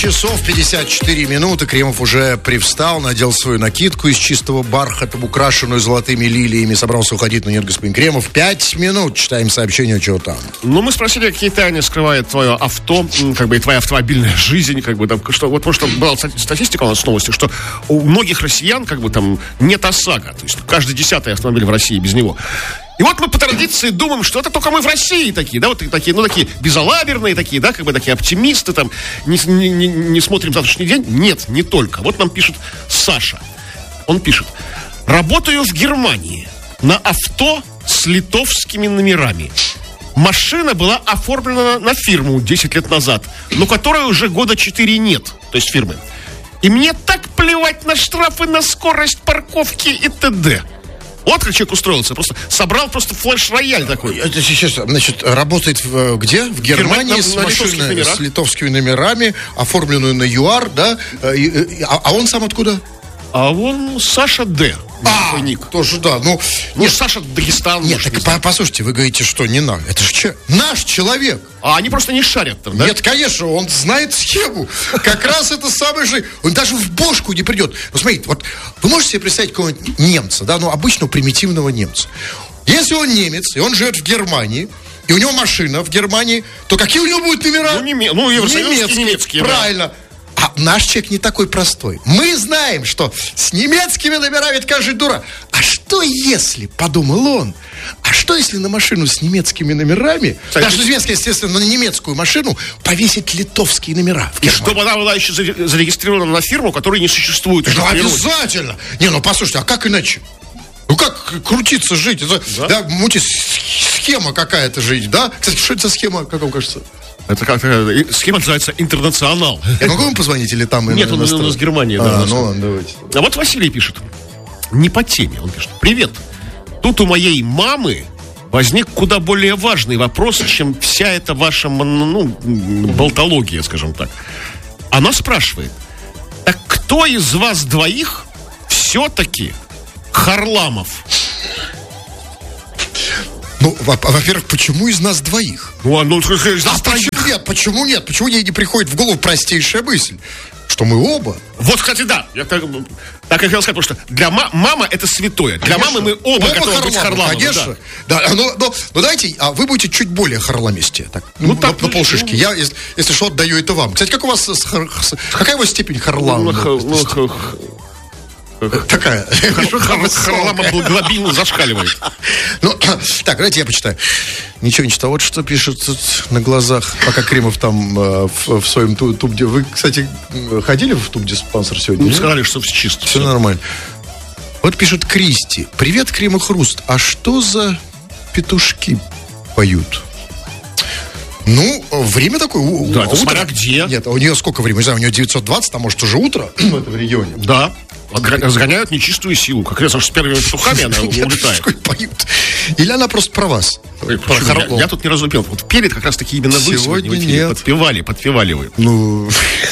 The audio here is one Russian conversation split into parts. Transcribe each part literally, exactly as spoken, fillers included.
часов пятьдесят четыре минуты. Кремов уже привстал, надел свою накидку из чистого бархата, украшенную золотыми лилиями. Собрался уходить, но нет, господин Кремов. Пять минут. Читаем сообщение, чего там. Ну, мы спросили, какие тайны скрывает твое авто, как бы и твоя автомобильная жизнь, как бы там, что, вот потому что была статистика у нас в новости, что у многих россиян, как бы там, нет ОСАГО. То есть каждый десятый автомобиль в России без него. И вот мы по традиции думаем, что это только мы в России такие, да, вот такие, ну, такие безалаберные такие, да, как бы такие оптимисты, там, не, не, не, не смотрим завтрашний день. Нет, не только. Вот нам пишет Саша. Он пишет: работаю в Германии на авто с литовскими номерами. Машина была оформлена на фирму десять лет назад, но которой уже года четыре нет, то есть фирмы. И мне так плевать на штрафы, на скорость парковки и т.д. Вот как человек устроился, просто собрал просто флеш-рояль такой. Это сейчас, значит, работает в, где? В Германии, с машиной с литовскими номерами, оформленную на ЮАР, да? А, а он сам откуда? А он Саша Д. А, ник. Тоже, да. Ну, ну нет, Саша Дагестан. Нет, так, по, послушайте, вы говорите, что не наш. Это же че? Наш человек. А они просто не шарят там, да? Нет, конечно, он знает схему. Как раз это самое же. Он даже в бошку не придет. Ну, смотрите, вот вы можете себе представить какого-нибудь немца, да, ну, обычного примитивного немца. Если он немец, и он живет в Германии, и у него машина в Германии, то какие у него будут номера? Ну, неме... ну евросоюзские, немецкие. Правильно. Да. А наш человек не такой простой. Мы знаем, что с немецкими номерами это каждый дура. А что если, подумал он, а что если на машину с немецкими номерами, кстати, даже немецкие, естественно, на немецкую машину повесить литовские номера? И чтобы она была еще зарегистрирована на фирму, которая не существует. Ну, обязательно. Не, ну, послушайте, а как иначе? Ну, как крутиться, жить? Это, да, да мутить, схема какая-то жить, да? Кстати, что это за схема, как вам кажется? Это как-то, схема называется «Интернационал». Я могу вам позвонить или там? Нет, он у нас в Германии. А, да, ну ладно, давайте. А вот Василий пишет. Не по теме, он пишет. Привет. Тут у моей мамы возник куда более важный вопрос, чем вся эта ваша, ну, болтология, скажем так. Она спрашивает: так кто из вас двоих все-таки Харламов? Ну, во-первых, почему из нас двоих? Ну, а ну, из нас а двоих. Почему нет? Почему нет? Почему ей не приходит в голову простейшая мысль? Что мы оба. Вот, кстати, да. Я так, так я хотел сказать, потому что для ма- мама это святое. Для конечно. Мамы мы оба, оба готовы быть Харламовым. Конечно. Да. Да, ну, ну, ну, давайте, а вы будете чуть более харламистее. Так, ну, ну, так, на, на полшишки. Ну, я, если, если что, отдаю это вам. Кстати, как у вас, какая у вас степень Харлама? Ну, такая. Харлама глобин зашкаливает. Ну, так, давайте я почитаю. Ничего не читал. Вот что пишут тут на глазах, пока Кремов там э, в, в своем тубде. Вы, кстати, ходили в туб-диспансер сегодня? Ну, сказали, что все чисто. Все, все нормально. Вот пишет Кристи. Привет, Крем и Хруст. А что за петушки поют? Ну, время такое. Да, это смотря где. Нет, у нее сколько времени? Не знаю, у нее девятьсот двадцать, а может уже утро в этом регионе. Да. Разгоняют нечистую силу. Как раз с первыми петухами она улетает. Поют. Или она просто про вас? Ой, про я, я тут не разумел. Вот пели как раз таки именно вы сегодня. Нет. Подпевали, подпевали вы. Ну...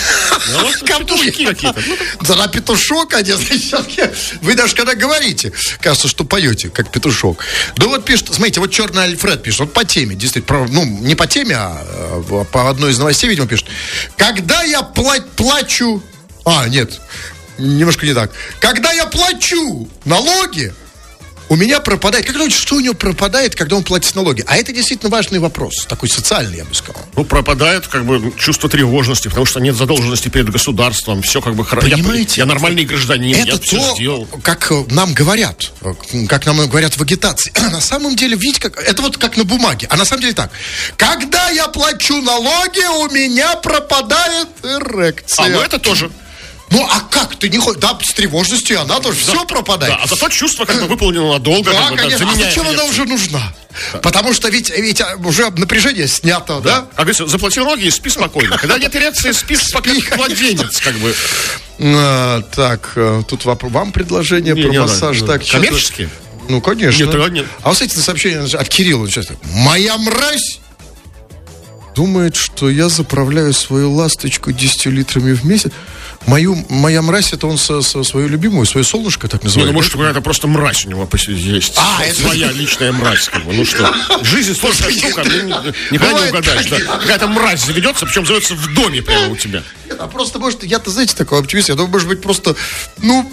Петушки какие-то. Да, петушок, конечно. Вы даже когда говорите, кажется, что поете, как петушок. Да вот пишет, смотрите, вот Черный Альфред пишет, вот по теме, действительно, ну, не по теме, а по одной из новостей, видимо, пишет. Когда я плачу... А, нет, немножко не так. Когда я плачу налоги, у меня пропадает... Как думаете, что у него пропадает, когда он платит налоги? А это действительно важный вопрос. Такой социальный, я бы сказал. Ну, пропадает как бы чувство тревожности, потому что нет задолженности перед государством. Все как бы хорошо. Понимаете? Я, я нормальный гражданин, это я то, все сделал. Как нам говорят, как нам говорят в агитации. На самом деле, видите, как... Это вот как на бумаге. А на самом деле так. Когда я плачу налоги, у меня пропадает эрекция. А, ну это тоже... Ну, а как ты не ходишь? Да, с тревожностью она тоже да, все пропадает. Да, а зато чувство как бы выполнено надолго. Да, как бы, конечно. Да, а зачем она уже нужна? Да. Потому что ведь, ведь уже напряжение снято, да? да? Как говорится, заплати налоги и спи спокойно. Когда нет эрекции, спи как младенец, как бы. А, так, тут вам предложение не, про не, массаж. Не, так, коммерческие? Ну, конечно. Нет, нет. А вот, кстати, сообщение от Кирилла. Сейчас. Моя мразь думает, что я заправляю свою ласточку десятью литрами в месяц. Мою, моя мразь, это он со, со свою любимую, свое солнышко, так называют. Не, ну, может, это просто мразь у него есть. А, это своя личная мразь, как бы. Ну что, жизнь сложная штука, ну, никогда не угадаешь, да. Какая-то мразь заведется, причем заведется в доме прямо у тебя. Нет, а просто, может, я-то, знаете, такой оптимист, я думаю, может быть, просто, ну...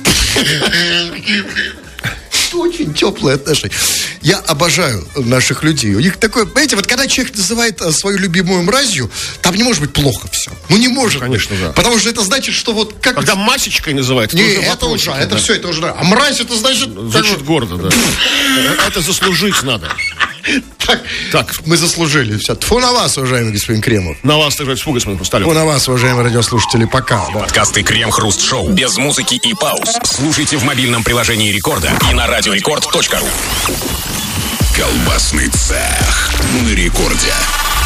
Очень теплые отношения. Я обожаю наших людей. У них такое, понимаете, вот когда человек называет свою любимую мразью, там не может быть плохо все. Ну, не может. Конечно, быть. Да. Потому что это значит, что вот как... Когда масечкой называют, не, это, это уже, это да. все, это уже, да. А мразь, это значит... Звучит гордо, да. Это заслужить надо. Так, так, мы заслужили. Все. Тьфу на вас, уважаемый господин Кремов. На вас также тьфу, господин Хрусталев. Тьфу на вас, уважаемые радиослушатели, пока. Да. Подкасты Крем-Хруст-Шоу без музыки и пауз. Слушайте в мобильном приложении Рекорда и на радиорекорд точка ру. Колбасный цех на Рекорде.